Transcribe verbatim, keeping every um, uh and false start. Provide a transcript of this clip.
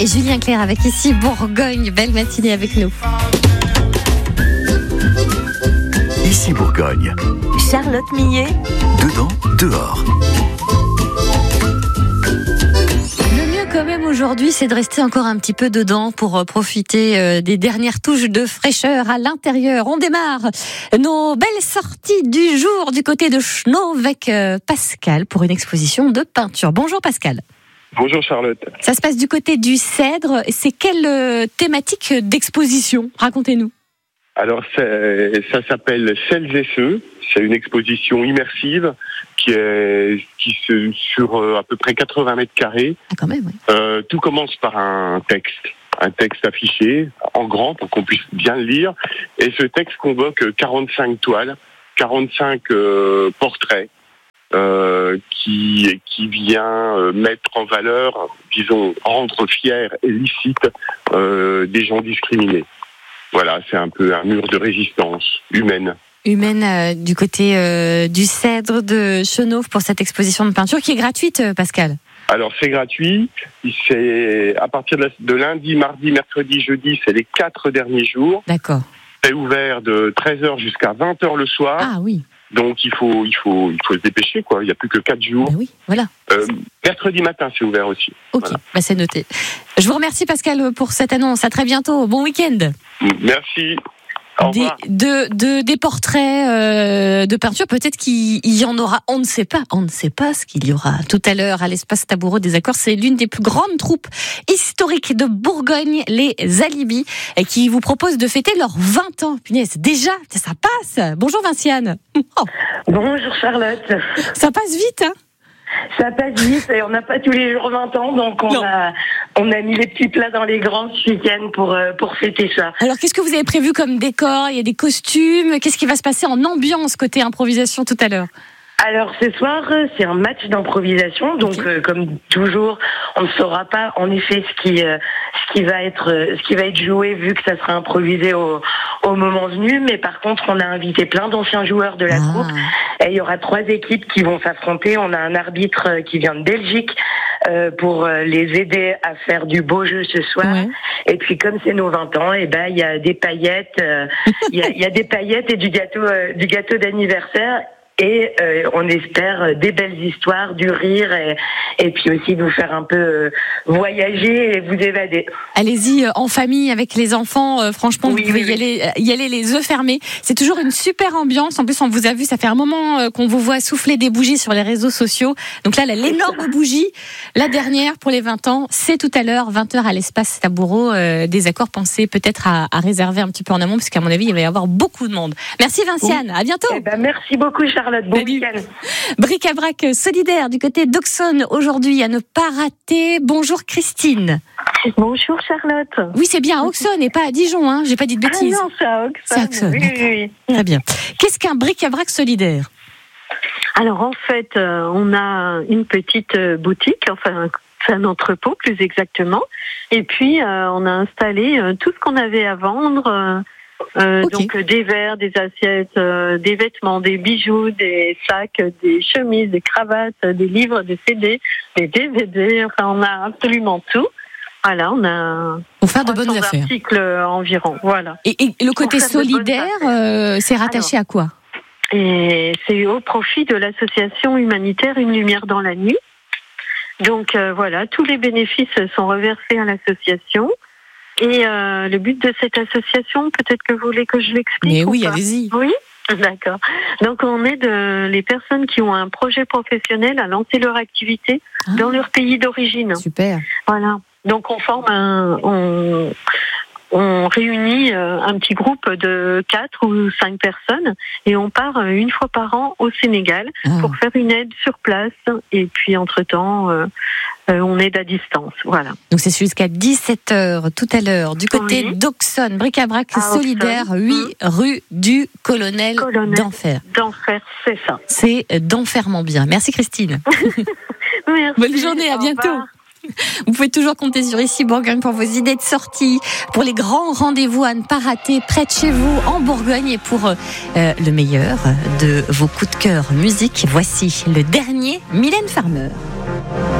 et Julien Clerc avec Ici Bourgogne. Belle matinée avec nous. Ici Bourgogne. Charlotte Millet. Dedans, dehors. Le mieux quand même aujourd'hui, c'est de rester encore un petit peu dedans pour profiter des dernières touches de fraîcheur à l'intérieur. On démarre nos belles sorties du jour du côté de Chenauve avec Pascal pour une exposition de peinture. Bonjour Pascal. Bonjour Charlotte. Ça se passe du côté du Cèdre. C'est quelle thématique d'exposition ? Racontez-nous. Alors ça s'appelle Celles et ceux. C'est une exposition immersive qui est qui se sur à peu près quatre-vingts mètres carrés. Ah quand même. Oui. Euh, tout commence par un texte, un texte affiché en grand pour qu'on puisse bien le lire. Et ce texte convoque quarante-cinq toiles, quarante-cinq euh, portraits. Euh, qui qui vient euh, mettre en valeur, disons, rendre fiers et licites euh, des gens discriminés. Voilà, c'est un peu un mur de résistance humaine. Humaine euh, du côté euh, du Cèdre de Chenauve pour cette exposition de peinture qui est gratuite, euh, Pascal. Alors c'est gratuit, c'est à partir de, la, de lundi, mardi, mercredi, jeudi, c'est les quatre derniers jours. D'accord. C'est ouvert de treize heures jusqu'à vingt heures le soir. Ah oui. Donc il faut il faut il faut se dépêcher quoi. Il n'y a plus que quatre jours. Ben oui, voilà. Euh, mercredi matin c'est ouvert aussi. Ok, voilà. Bah c'est noté. Je vous remercie Pascal pour cette annonce. À très bientôt. Bon week-end. Merci. Au Des, revoir. de, de, des portraits euh, de peinture, peut-être qu'il y en aura, on ne sait pas, on ne sait pas ce qu'il y aura tout à l'heure à l'espace Taboureau des Accords. C'est l'une des plus grandes troupes historiques de Bourgogne, les Alibis, qui vous propose de fêter leurs vingt ans. Punaise, déjà, ça passe. Bonjour Vinciane. Oh, Bonjour Charlotte. ça passe vite, hein. Ça passe vite et on n'a pas tous les jours vingt ans, donc on a, on a mis les petits plats dans les grands ce week-end pour, euh, pour fêter ça. Alors qu'est-ce que vous avez prévu comme décor ? Il y a des costumes. Qu'est-ce qui va se passer en ambiance côté improvisation tout à l'heure ? Alors ce soir, c'est un match d'improvisation, donc okay. euh, comme toujours, on ne saura pas en effet ce qui euh, ce qui va être euh, ce qui va être joué vu que ça sera improvisé au au moment venu. Mais par contre, on a invité plein d'anciens joueurs de la ah. troupe et il y aura trois équipes qui vont s'affronter. On a un arbitre qui vient de Belgique euh, pour les aider à faire du beau jeu ce soir. Ouais. Et puis comme c'est nos vingt ans, et ben il y a des paillettes, euh, il y a il y a des paillettes et du gâteau euh, du gâteau d'anniversaire. Et euh, on espère des belles histoires, du rire et, et puis aussi vous faire un peu euh, voyager et vous évader. Allez-y euh, en famille avec les enfants, euh, franchement oui, vous pouvez oui, y, oui. aller, y aller les yeux fermés. C'est toujours une super ambiance. En plus on vous a vu, ça fait un moment euh, qu'on vous voit souffler des bougies sur les réseaux sociaux. Donc là, l'énorme bougie, la dernière pour les vingt ans, c'est tout à l'heure, vingt heures à l'espace Taboureau euh, des Accords. Pensez peut-être à, à réserver un petit peu en amont parce qu'à mon avis, il va y avoir beaucoup de monde. Merci Vinciane, oui. À bientôt. Eh ben, merci beaucoup Charlotte. Bon week-end. Bric-à-brac solidaire du côté d'Auxonne aujourd'hui à ne pas rater. Bonjour Christine. Bonjour Charlotte. Oui, c'est bien à Auxonne et pas à Dijon, hein. J'ai pas dit de bêtises. Ah non, c'est à Auxonne. C'est à Auxonne. Oui, oui, oui. Très bien. Qu'est-ce qu'un bric-à-brac solidaire ? Alors en fait, euh, on a une petite boutique, enfin c'est un entrepôt plus exactement, et puis euh, on a installé euh, tout ce qu'on avait à vendre. Euh, Euh, okay. Donc euh, des verres, des assiettes, euh, des vêtements, des bijoux, des sacs, des chemises, des cravates, des livres, des C D, des D V D. Enfin, on a absolument tout. Voilà, on a. Pour faire de bonnes affaires. Articles environ, voilà. Et, et le côté solidaire, euh, c'est rattaché Alors, à quoi ? Et c'est au profit de l'association humanitaire Une Lumière dans la Nuit. Donc euh, voilà, tous les bénéfices sont reversés à l'association. Et euh, le but de cette association, peut-être que vous voulez que je l'explique. Mais ou oui, pas allez-y. Oui, d'accord. Donc on aide les personnes qui ont un projet professionnel à lancer leur activité ah. dans leur pays d'origine. Super. Voilà. Donc on forme un, on, on réunit un petit groupe de quatre ou cinq personnes et on part une fois par an au Sénégal ah. pour faire une aide sur place. Et puis entre-temps, euh, on aide à distance. Voilà. Donc c'est jusqu'à dix-sept heures tout à l'heure du côté oui. d'Auxonne, bric-à-brac ah, solidaire, huit mmh. rue du Colonel, Colonel d'Enfer. D'Enfer, c'est ça. C'est d'enfermement bien. Merci Christine. Merci. Bonne journée, à bientôt. Revoir. Vous pouvez toujours compter sur Ici Bourgogne pour vos idées de sortie, pour les grands rendez-vous à ne pas rater près de chez vous en Bourgogne et pour euh, le meilleur de vos coups de cœur musique. Voici le dernier Mylène Farmer.